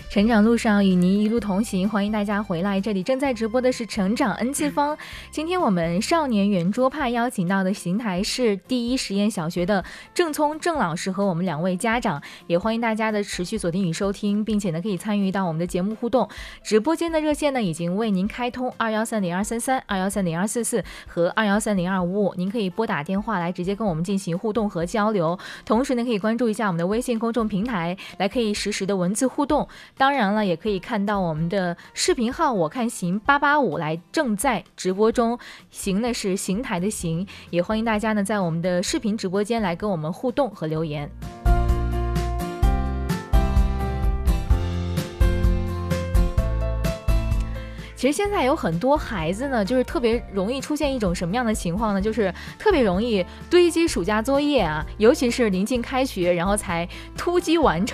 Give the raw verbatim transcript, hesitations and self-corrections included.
成长路上与您一路同行，欢迎大家回来。这里正在直播的是成长 N 次方。今天我们少年圆桌派邀请到的邢台市第一实验小学的郑聪郑老师和我们两位家长，也欢迎大家的持续锁定与收听，并且呢可以参与到我们的节目互动。直播间的热线呢已经为您开通二一三零二三三、二一三零二四四和二一三零二五五，您可以拨打电话来直接跟我们进行互动和交流。同时呢可以关注一下我们的微信公众平台，来可以实时的文字互动。当然了，也可以看到我们的视频号我看行八八五来正在直播中，行呢是邢台的行，也欢迎大家呢在我们的视频直播间来跟我们互动和留言。其实现在有很多孩子呢，就是特别容易出现一种什么样的情况呢？就是特别容易堆积暑假作业啊，尤其是临近开学，然后才突击完成。